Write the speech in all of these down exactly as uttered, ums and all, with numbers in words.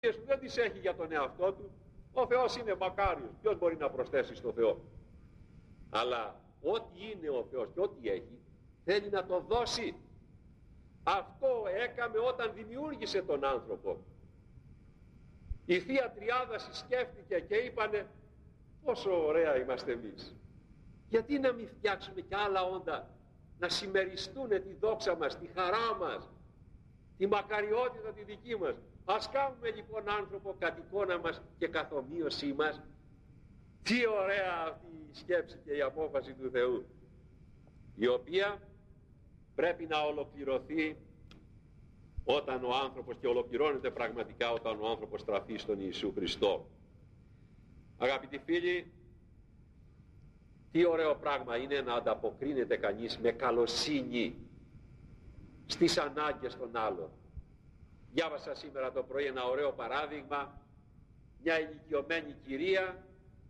του δεν τις έχει για τον εαυτό του. Ο Θεός είναι μακάριος, ποιος μπορεί να προσθέσει στο Θεό? Αλλά ό,τι είναι ο Θεός και ό,τι έχει θέλει να το δώσει. Αυτό έκαμε όταν δημιούργησε τον άνθρωπο. Η Θεία Τριάδα συσκέφτηκε και είπανε πόσο ωραία είμαστε εμείς, γιατί να μην φτιάξουμε και άλλα όντα να συμμεριστούν τη δόξα μας, τη χαρά μας, τη μακαριότητα τη δική μας. Ας κάνουμε λοιπόν άνθρωπο κατ' εικόνα μας και καθ' ομοίωσή μας. Τι ωραία αυτή η σκέψη και η απόφαση του Θεού, η οποία πρέπει να ολοκληρωθεί όταν ο άνθρωπος, και ολοκληρώνεται πραγματικά όταν ο άνθρωπος στραφεί στον Ιησού Χριστό. Αγαπητοί φίλοι, τι ωραίο πράγμα είναι να ανταποκρίνεται κανείς με καλοσύνη στις ανάγκες των άλλων. Διάβασα σήμερα το πρωί ένα ωραίο παράδειγμα, μια ηλικιωμένη κυρία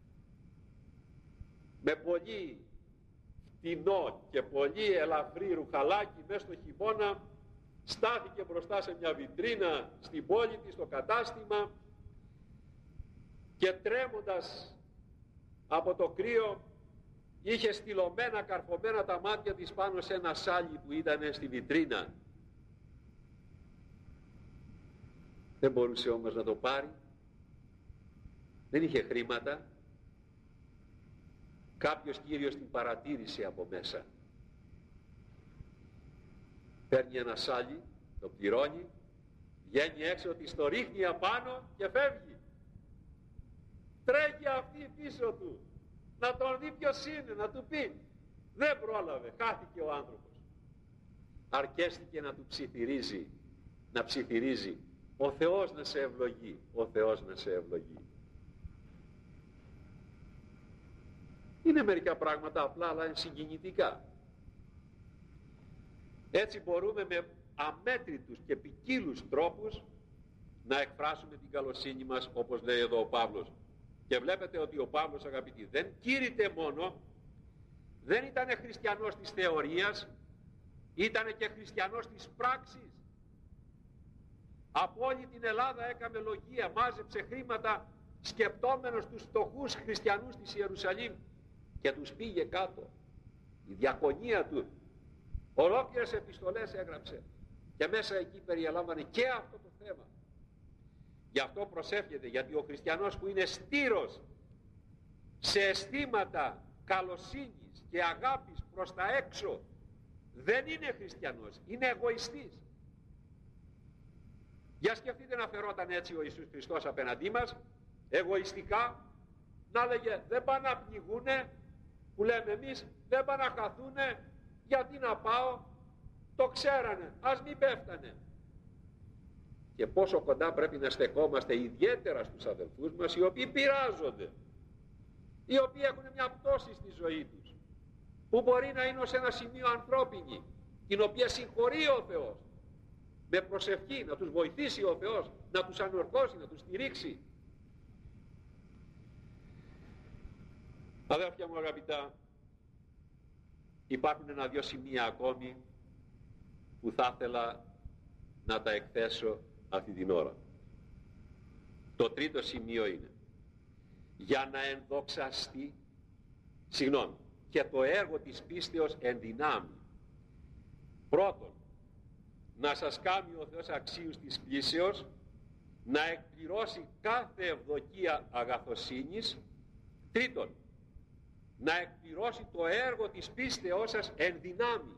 με πολύ φτηνό και πολύ ελαφρύ ρουχαλάκι μέσα στο χειμώνα στάθηκε μπροστά σε μια βιτρίνα στην πόλη της, στο κατάστημα, και τρέμοντας από το κρύο είχε στυλωμένα, καρφωμένα τα μάτια της πάνω σε ένα σάλι που ήταν στη βιτρίνα. Δεν μπορούσε όμως να το πάρει, δεν είχε χρήματα. Κάποιος κύριος την παρατήρησε από μέσα, παίρνει ένα σάλι, το πληρώνει, βγαίνει έξω, της το ρίχνει απάνω και φεύγει. Τρέχει αυτή πίσω του να τον δει ποιος είναι, να του πει. Δεν πρόλαβε, χάθηκε ο άνθρωπος. Αρκέστηκε να του ψιθυρίζει, να ψιθυρίζει, ο Θεός να σε ευλογεί, ο Θεός να σε ευλογεί. Είναι μερικά πράγματα απλά, αλλά είναι συγκινητικά. Έτσι μπορούμε με αμέτρητους και ποικίλους τρόπους να εκφράσουμε την καλοσύνη μας, όπως λέει εδώ ο Παύλος. Και βλέπετε ότι ο Παύλος, αγαπητοί, δεν κήρυτε μόνο, δεν ήταν χριστιανός της θεωρίας, ήταν και χριστιανός της πράξης. Από όλη την Ελλάδα έκαμε λογία, μάζεψε χρήματα σκεπτόμενος τους φτωχούς χριστιανούς της Ιερουσαλήμ και τους πήγε κάτω. Η διακονία του ολόκληρες επιστολές έγραψε και μέσα εκεί περιελάμβανε και αυτό το θέμα. Γι' αυτό προσεύχεται, γιατί ο χριστιανός που είναι στήρος σε αισθήματα καλοσύνης και αγάπης προς τα έξω δεν είναι χριστιανός, είναι εγωιστής. Για σκεφτείτε να φερόταν έτσι ο Ιησούς Χριστός απέναντί μας, εγωιστικά, να λέγε δεν πάνε να πνιγούνε, που λέμε εμείς, δεν πάνε να χαθούνε, γιατί να πάω, το ξέρανε, ας μην πέφτανε. Και πόσο κοντά πρέπει να στεκόμαστε ιδιαίτερα στους αδελφούς μας, οι οποίοι πειράζονται, οι οποίοι έχουν μια πτώση στη ζωή τους, που μπορεί να είναι ως ένα σημείο ανθρώπινη, την οποία συγχωρεί ο Θεός, με προσευχή να τους βοηθήσει ο Θεός, να τους ανορθώσει, να τους στηρίξει. Αδέλφια μου αγαπητά, υπάρχουν ένα-δυο σημεία ακόμη που θα ήθελα να τα εκθέσω αυτή την ώρα. Το τρίτο σημείο είναι για να ενδοξαστεί, συγγνώμη, και το έργο της πίστεως εν δυνάμει. Πρώτον, να σας κάνει ο Θεός αξίους της πλήσεως, να εκπληρώσει κάθε ευδοκία αγαθοσύνης. Τρίτον, να εκπληρώσει το έργο της πίστεώς σας εν δυνάμει.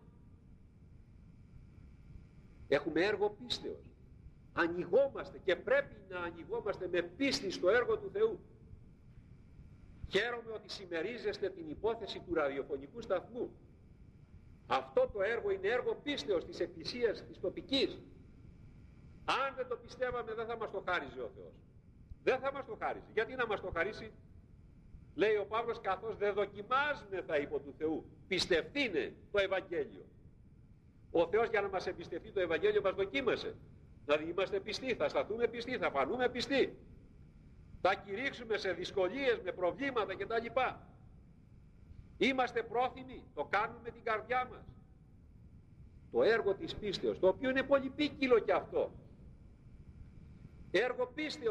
Έχουμε έργο πίστεως. Ανοιγόμαστε και πρέπει να ανοιγόμαστε με πίστη στο έργο του Θεού. Χαίρομαι ότι συμμερίζεστε την υπόθεση του ραδιοφωνικού σταθμού. Αυτό το έργο είναι έργο πίστεως της εκκλησίας της τοπικής. Αν δεν το πιστεύαμε δεν θα μας το χάριζε ο Θεός. Δεν θα μας το χάριζε. Γιατί να μας το χαρίσει? Λέει ο Παύλος, καθώς δεν δοκιμάζμεθα υπό του Θεού, πιστευτήνε το Ευαγγέλιο. Ο Θεός για να μας εμπιστευτεί το Ευαγγέλιο μας δοκίμασε. Δηλαδή είμαστε πιστοί, θα σταθούμε πιστοί, θα φανούμε πιστοί, θα κηρύξουμε σε δυσκολίες, με προβλήματα κτλ. Είμαστε πρόθυμοι, το κάνουμε με την καρδιά μας. Το έργο της πίστεως, το οποίο είναι πολύ ποικίλο και αυτό. έργο πίστεως